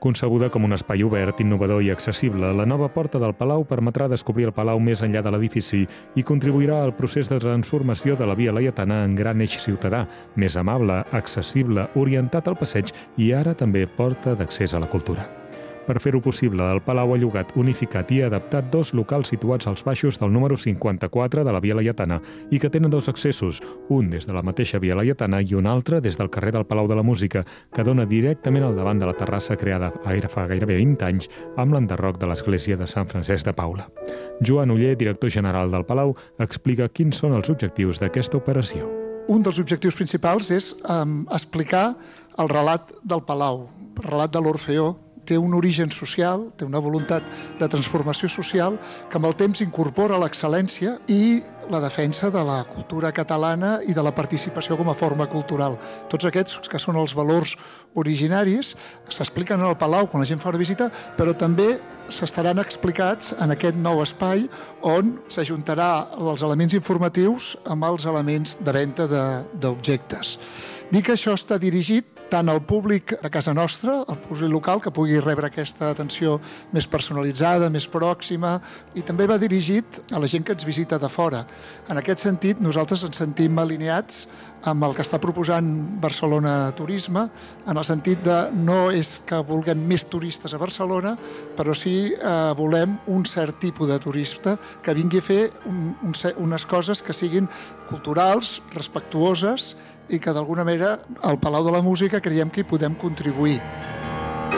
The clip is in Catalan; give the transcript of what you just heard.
Concebuda com un espai obert, innovador i accessible, la nova porta del Palau permetrà descobrir el Palau més enllà de l'edifici i contribuirà al procés de transformació de la Via Laietana en gran eix ciutadà, més amable, accessible, orientat al passeig i ara també porta d'accés a la cultura. Per fer-ho possible, el Palau ha llogat, unificat i adaptat 2 locals situats als baixos del número 54 de la Via Laietana i que tenen 2 accessos, un des de la mateixa Via Laietana i un altre des del carrer del Palau de la Música, que dona directament al davant de la terrassa creada fa gairebé 20 anys amb l'enderroc de l'església de Sant Francesc de Paula. Joan Oller, director general del Palau, explica quins són els objectius d'aquesta operació. Un dels objectius principals és explicar el relat del Palau, el relat de l'Orfeó. Té un origen social, té una voluntat de transformació social que amb el temps incorpora l'excel·lència i la defensa de la cultura catalana i de la participació com a forma cultural. Tots aquests que són els valors originaris s'expliquen al Palau quan la gent fa una visita, però també s'estaran explicats en aquest nou espai on s'ajuntarà els elements informatius amb els elements de venda d'objectes. Dic que això està dirigit tant al públic de casa nostra, al públic local, que pugui rebre aquesta atenció més personalitzada, més pròxima, i també va dirigit a la gent que ens visita de fora. En aquest sentit, nosaltres ens sentim alineats amb el que està proposant Barcelona Turisme, en el sentit de no és que vulguem més turistes a Barcelona, però sí volem un cert tipus de turista que vingui a fer unes coses que siguin culturals, respectuoses, i que d'alguna manera al Palau de la Música creiem que hi podem contribuir.